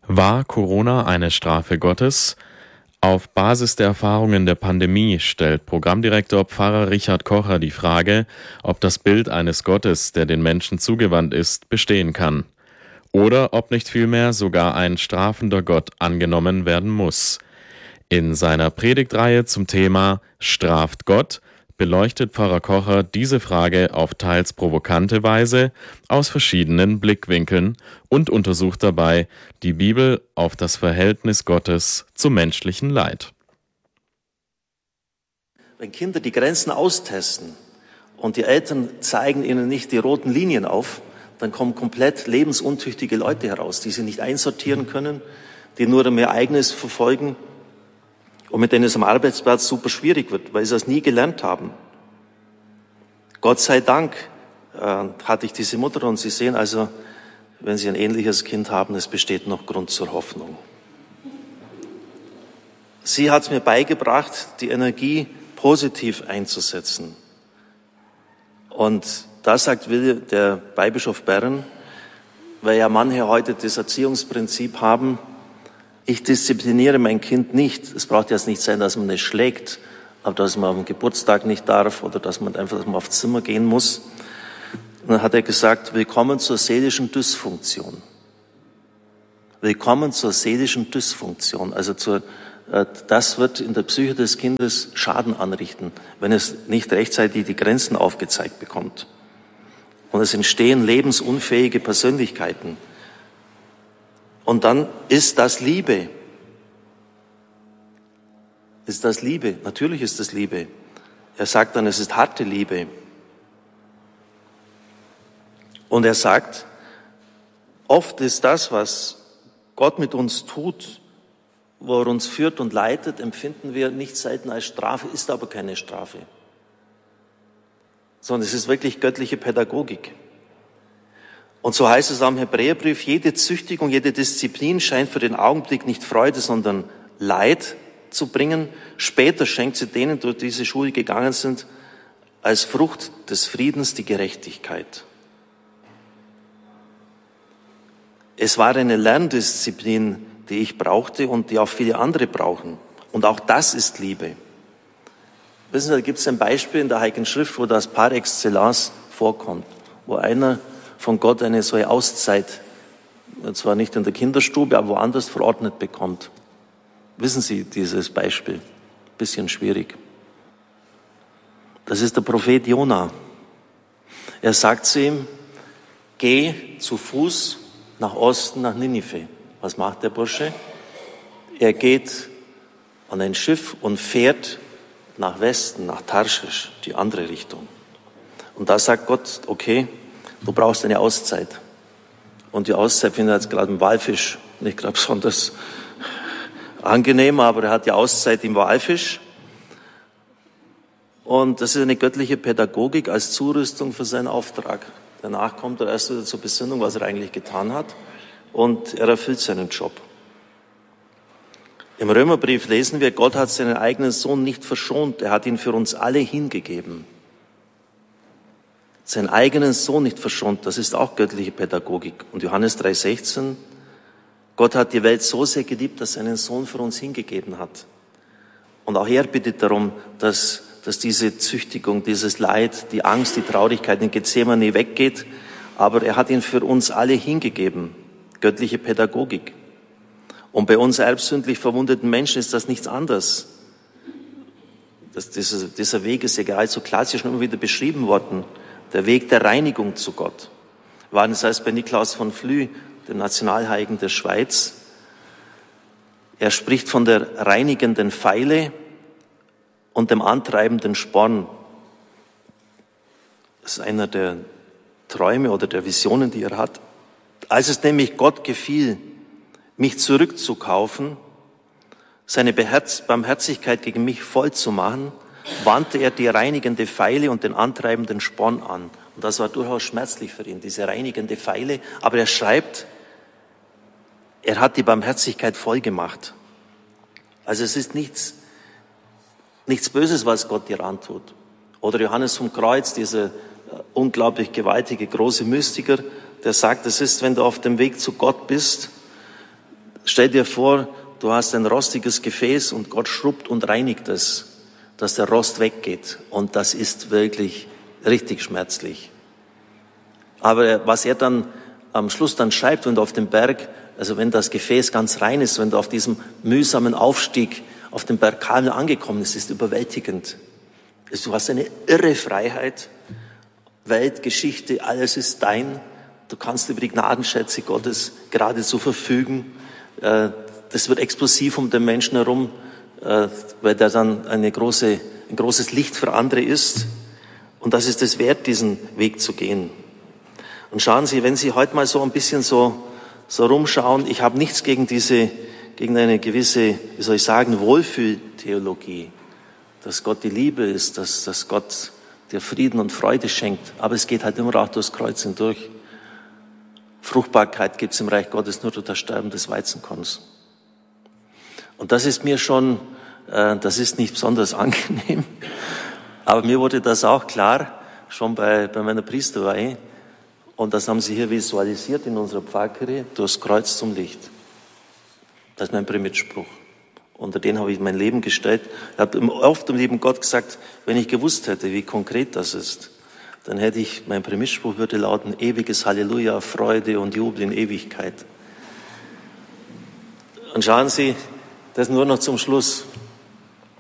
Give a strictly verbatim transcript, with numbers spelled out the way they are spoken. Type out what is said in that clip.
War Corona eine Strafe Gottes? Auf Basis der Erfahrungen der Pandemie stellt Programmdirektor Pfarrer Richard Kocher die Frage, ob das Bild eines Gottes, der den Menschen zugewandt ist, bestehen kann. Oder ob nicht vielmehr sogar ein strafender Gott angenommen werden muss. In seiner Predigtreihe zum Thema Straft Gott beleuchtet Pfarrer Kocher diese Frage auf teils provokante Weise aus verschiedenen Blickwinkeln und untersucht dabei die Bibel auf das Verhältnis Gottes zum menschlichen Leid. Wenn Kinder die Grenzen austesten und die Eltern zeigen ihnen nicht die roten Linien auf, dann kommen komplett lebensuntüchtige Leute heraus, die sie nicht einsortieren können, die nur mehr Eigenes verfolgen und mit denen es am Arbeitsplatz super schwierig wird, weil sie das nie gelernt haben. Gott sei Dank äh, hatte ich diese Mutter und Sie sehen also, wenn Sie ein ähnliches Kind haben, es besteht noch Grund zur Hoffnung. Sie hat mir beigebracht, die Energie positiv einzusetzen. Und da sagt Will, der Weihbischof Bern, weil ja manche heute das Erziehungsprinzip haben, ich diszipliniere mein Kind nicht. Es braucht jetzt nicht sein, dass man es schlägt, aber dass man am Geburtstag nicht darf oder dass man einfach dass man aufs Zimmer gehen muss. Und dann hat er gesagt, willkommen zur seelischen Dysfunktion. Willkommen zur seelischen Dysfunktion. Also zur, äh, das wird in der Psyche des Kindes Schaden anrichten, wenn es nicht rechtzeitig die Grenzen aufgezeigt bekommt. Und es entstehen lebensunfähige Persönlichkeiten. Und dann ist das Liebe. Ist das Liebe? Natürlich ist das Liebe. Er sagt dann, es ist harte Liebe. Und er sagt, oft ist das, was Gott mit uns tut, wo er uns führt und leitet, empfinden wir nicht selten als Strafe, ist aber keine Strafe. Sondern es ist wirklich göttliche Pädagogik. Und so heißt es am Hebräerbrief, jede Züchtigung, jede Disziplin scheint für den Augenblick nicht Freude, sondern Leid zu bringen. Später schenkt sie denen, die durch diese Schule gegangen sind, als Frucht des Friedens die Gerechtigkeit. Es war eine Lerndisziplin, die ich brauchte und die auch viele andere brauchen. Und auch das ist Liebe. Wissen Sie, da gibt es ein Beispiel in der Heiligen Schrift, wo das par excellence vorkommt, wo einer von Gott eine solche Auszeit, zwar nicht in der Kinderstube, aber woanders verordnet bekommt. Wissen Sie dieses Beispiel? Bisschen schwierig. Das ist der Prophet Jona. Er sagt zu ihm, geh zu Fuß nach Osten, nach Ninive. Was macht der Bursche? Er geht an ein Schiff und fährt nach Westen, nach Tarschisch, die andere Richtung. Und da sagt Gott, okay, du brauchst eine Auszeit. Und die Auszeit findet jetzt gerade im Walfisch nicht gerade besonders angenehm, aber er hat die Auszeit im Walfisch. Und das ist eine göttliche Pädagogik als Zurüstung für seinen Auftrag. Danach kommt er erst wieder zur Besinnung, was er eigentlich getan hat. Und er erfüllt seinen Job. Im Römerbrief lesen wir, Gott hat seinen eigenen Sohn nicht verschont. Er hat ihn für uns alle hingegeben. Seinen eigenen Sohn nicht verschont, das ist auch göttliche Pädagogik. Und Johannes drei sechzehn, Gott hat die Welt so sehr geliebt, dass er seinen Sohn für uns hingegeben hat. Und auch er bittet darum, dass, dass diese Züchtigung, dieses Leid, die Angst, die Traurigkeit in Gethsemane weggeht. Aber er hat ihn für uns alle hingegeben. Göttliche Pädagogik. Und bei uns erbsündlich verwundeten Menschen ist das nichts anderes. Das, dieser, dieser Weg ist ja gerade so klassisch schon immer wieder beschrieben worden. Der Weg der Reinigung zu Gott. Wir waren das heißt bei Niklaus von Flüe, dem Nationalheiligen der Schweiz. Er spricht von der reinigenden Feile und dem antreibenden Sporn. Das ist einer der Träume oder der Visionen, die er hat. Als es nämlich Gott gefiel, mich zurückzukaufen, seine Barmherzigkeit gegen mich voll zu machen, wandte er die reinigende Feile und den antreibenden Sporn an. Und das war durchaus schmerzlich für ihn, diese reinigende Feile. Aber er schreibt, er hat die Barmherzigkeit voll gemacht. Also es ist nichts, nichts Böses, was Gott dir antut. Oder Johannes vom Kreuz, dieser unglaublich gewaltige, große Mystiker, der sagt, es ist, wenn du auf dem Weg zu Gott bist, Stell dir vor, du hast ein rostiges Gefäß und Gott schrubbt und reinigt es, dass der Rost weggeht. Und das ist wirklich richtig schmerzlich. Aber was er dann am Schluss dann schreibt und auf dem Berg, also wenn das Gefäß ganz rein ist, wenn du auf diesem mühsamen Aufstieg auf dem Berg Karmel angekommen bist, ist überwältigend. Du hast eine irre Freiheit, Welt, Geschichte, alles ist dein. Du kannst über die Gnadenschätze Gottes geradezu verfügen. Das wird explosiv um den Menschen herum, weil der dann eine große, ein großes Licht für andere ist. Und das ist es wert, diesen Weg zu gehen. Und schauen Sie, wenn Sie heute mal so ein bisschen so, so rumschauen, ich habe nichts gegen diese, gegen eine gewisse, wie soll ich sagen, Wohlfühltheologie, dass Gott die Liebe ist, dass, dass Gott dir Frieden und Freude schenkt. Aber es geht halt immer auch durchs Kreuz hindurch. Fruchtbarkeit gibt es im Reich Gottes nur durch das Sterben des Weizenkorns. Und das ist mir schon, äh, das ist nicht besonders angenehm. Aber mir wurde das auch klar, schon bei, bei meiner Priesterweihe. Und das haben Sie hier visualisiert in unserer Pfarrkirche, durchs Kreuz zum Licht. Das ist mein Primitspruch. Unter den habe ich mein Leben gestellt. Ich habe oft im Leben Gott gesagt, wenn ich gewusst hätte, wie konkret das ist, dann hätte ich, mein Primitspruch würde lauten, ewiges Halleluja, Freude und Jubel in Ewigkeit. Und schauen Sie, das nur noch zum Schluss.